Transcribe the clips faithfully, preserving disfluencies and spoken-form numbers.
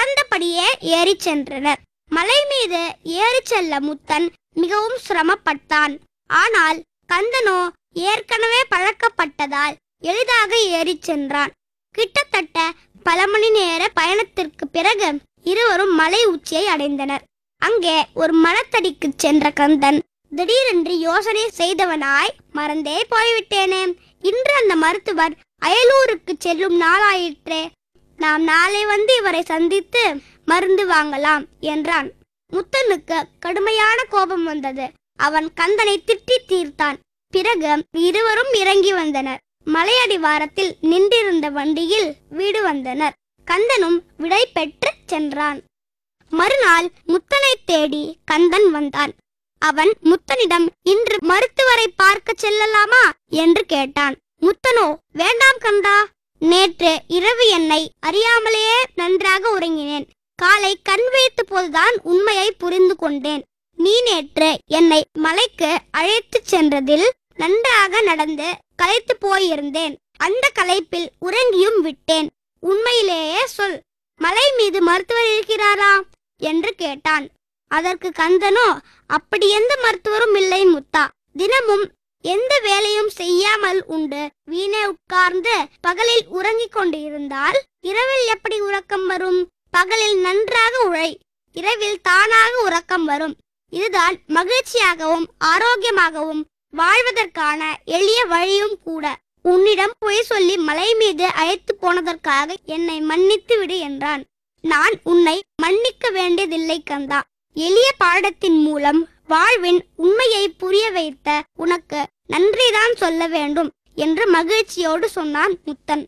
நடந்தபடியே ஏறி சென்றனர். மலை மீது ஏறி செல்ல முத்தன் மிகவும் சிரமப்பட்டான். ஆனால் கந்தனோ ஏற்கனவே பழக்கப்பட்டதால் எளிதாக ஏறி சென்றான். கிட்டத்தட்ட பல மணி நேர பயணத்திற்கு பிறகு இருவரும் மலை உச்சியை அடைந்தனர். அங்கே ஒரு மரத்தடிக்கு சென்ற கந்தன் திடீரென்று யோசனை செய்தவனாய், மறந்தே போய்விட்டேனே, இன்று அந்த மருத்துவர் அயலூருக்கு செல்லும் நாளாயிற்றே, நாம் நாளை வந்து இவரை சந்தித்து மருந்து வாங்கலாம் என்றான். முத்தனுக்கு கடுமையான கோபம் வந்தது. அவன் கந்தனை திட்டி தீர்த்தான். பிறகு இருவரும் இறங்கி வந்தனர். மலையடிவாரத்தில் நின்றிருந்த வண்டியில் வீடு வந்தனர். கந்தனும் விடை பெற்று சென்றான். மறுநாள் முத்தனை தேடி கந்தன் வந்தான். அவன் முத்தனிடம் இன்று மருத்துவரை பார்க்க செல்லலாமா என்று கேட்டான். முத்தனோ, வேண்டாம் கந்தா, நேற்று இரவு என்னை அறியாமலேயே நன்றாக உறங்கினேன். காலை கண் விழித்த போதுதான் உண்மையை புரிந்து கொண்டேன். நீ நேற்று என்னை மலைக்கு அழைத்து சென்றதில் நன்றாக நடந்து களைத்து போயிருந்தேன். அந்த களைப்பில் உறங்கியும் விட்டேன். உண்மையிலேயே சொல், மலை மீது மருத்துவர் இருக்கிறாரா என்று கேட்டான். அதற்கு கந்தனோ, அப்படி எந்த மருத்துவரும் இல்லை முத்தா. தினமும் எந்த வேலையும் செய்யாமல் உண்டு வீணே உட்கார்ந்து பகலில் உறங்கிக் கொண்டு இருந்தால் இரவில் எப்படி உறக்கம் வரும்? பகலில் நன்றாக உழை, இரவில் தானாக உறக்கம் வரும். இதுதான் மகிழ்ச்சியாகவும் ஆரோக்கியமாகவும் வாழ்வதற்கான எளிய வழியும் கூட. உன்னிடம் பொய் சொல்லி மலை மீது அழைத்து போனதற்காக என்னை மன்னித்து விடு என்றான். நான் உன்னை மன்னிக்க வேண்டியதில்லை கந்தா. எளிய பாடத்தின் மூலம் வாழ்வின் உண்மையை புரிய வைத்த உனக்கு நன்றிதான் சொல்ல வேண்டும் என்று மகிழ்ச்சியோடு சொன்னான் முத்தன்.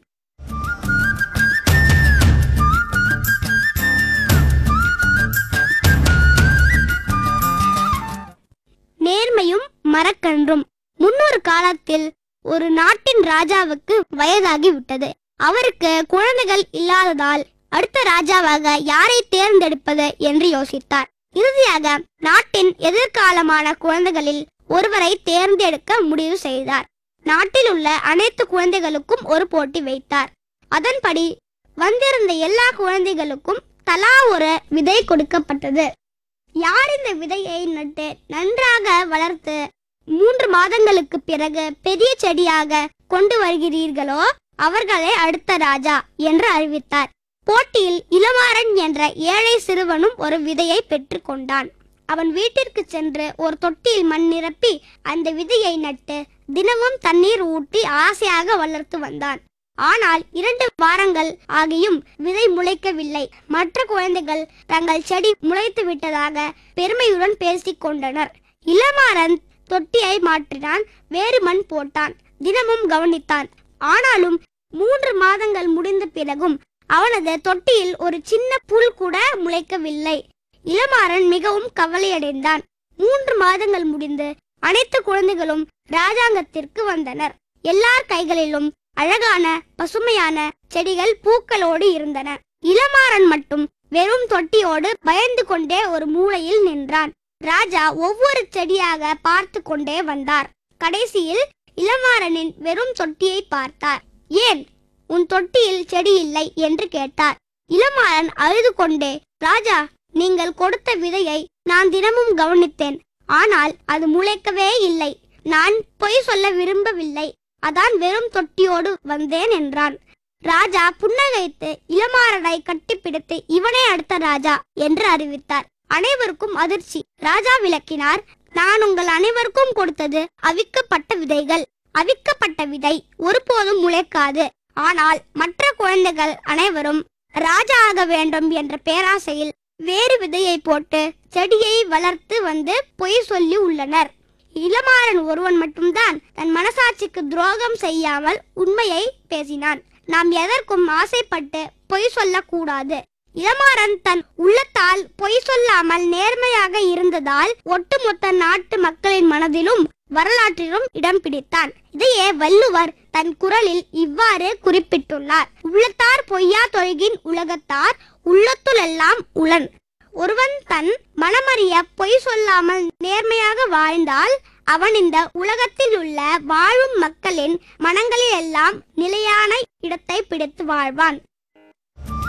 நேர்மையும் மரக்கன்றும். முன்னொரு காலத்தில் ஒரு நாட்டின் ராஜாவுக்கு வயதாகி விட்டது. அவருக்கு குழந்தைகள் இல்லாததால் அடுத்த ராஜாவாக யாரை தேர்ந்தெடுப்பது என்று யோசித்தார். இறுதியாக நாட்டின் எதிர்காலமான குழந்தைகளில் ஒருவரை தேர்ந்தெடுக்க முடிவு செய்தார். நாட்டில் உள்ள அனைத்து குழந்தைகளுக்கும் ஒரு போட்டி வைத்தார். அதன்படி வந்திருந்த எல்லா குழந்தைகளுக்கும் தலா ஒரு விதை கொடுக்கப்பட்டது. யார் இந்த விதையை நட்டு நன்றாக வளர்த்து மூன்று மாதங்களுக்கு பிறகு பெரிய செடியாக கொண்டு வருகிறீர்களோ அவர்களே அடுத்த ராஜா என்று அறிவித்தார். போட்டியில் இளமாறன் என்ற ஏழை சிறுவனும் ஒரு விதையை பெற்று கொண்டான். அவன் வீட்டிற்கு சென்று ஒரு தொட்டியில் மண் நிரப்பி அந்த விதையை நட்டு தினமும் தண்ணீர் ஊற்றி ஆசையாக வளர்த்து வந்தான். ஆனால் இரண்டு வாரங்கள் ஆகியும் விதை முளைக்கவில்லை. மற்ற குழந்தைகள் தங்கள் செடி முளைத்து விட்டதாக பெருமையுடன் பேசிக் கொண்டனர். இளமாறன் தொட்டியை மாற்றினான், வேறு மண் போட்டான், தினமும் கவனித்தான். ஆனாலும் மூன்று மாதங்கள் முடிந்த பிறகும் அவனது தொட்டியில் ஒரு சின்ன புல் கூட முளைக்கவில்லை. இளமாறன் மிகவும் கவலையடைந்தான். மூன்று மாதங்கள் முடிந்து அனைத்து குழந்தைகளும் ராஜாங்கத்திற்கு வந்தனர். எல்லார் கைகளிலும் அழகான பசுமையான செடிகள் பூக்களோடு இருந்தன. இளமாறன் மட்டும் வெறும் தொட்டியோடு பயந்து கொண்டே ஒரு மூலையில் நின்றான். ராஜா ஒவ்வொரு செடியாக பார்த்து கொண்டே வந்தார். கடைசியில் இளமாறனின் வெறும் தொட்டியை பார்த்தார். ஏன் உன் தொட்டியில் செடி இல்லை என்று கேட்டார். இளமாறன் அழுது கொண்டே, ராஜா, நீங்கள் கொடுத்த விதையை நான் தினமும் கவனித்தேன். ஆனால் அது முளைக்கவே இல்லை. நான் பொய் சொல்ல விரும்பவில்லை. அதான் வெறும் தொட்டியோடு வந்தேன் என்றான். ராஜா புன்னகைத்து இளமாறனை கட்டிப்பிடித்து இவனே அடுத்த ராஜா என்று அறிவித்தார். அனைவருக்கும் அதிர்ச்சி. ராஜா விளக்கினார், நான் உங்கள் அனைவருக்கும் கொடுத்தது அவிக்கப்பட்ட விதைகள். அவிக்கப்பட்ட விதை ஒருபோதும் முளைக்காது. ஆனால் மற்ற குழந்தைகள் அனைவரும் ராஜா ஆக வேண்டும் என்ற பேராசையில் வேறு விதையை போட்டு செடியை வளர்த்து வந்து பொய் சொல்லி உள்ளனர். இளமாறன் ஒருவன் மட்டும்தான் தன் மனசாட்சிக்கு துரோகம் செய்யாமல் உண்மையை பேசினான். நாம் எதற்கும் ஆசைப்பட்டு பொய் சொல்லக்கூடாது. இளமாறன் தன் உள்ளத்தால் பொய் சொல்லாமல் நேர்மையாக இருந்ததால் ஒட்டுமொத்த நாட்டு மக்களின் மனதிலும் வரலாற்றிலும் இடம் பிடித்தான். இதையே வள்ளுவர் தன் குறளில் இவ்வாறு குறிப்பிட்டுள்ளார். உள்ளத்தார் பொய்யா தொழுகின் உலகத்தார் உள்ளத்துள் எல்லாம் உளன். ஒருவன் தன் மனமறிய பொய் சொல்லாமல் நேர்மையாக வாழ்ந்தால் அவன் இந்த உலகத்தில் உள்ள வாழும் மக்களின் மனங்களில் எல்லாம் நிலையான இடத்தை பிடித்து வாழ்வான்.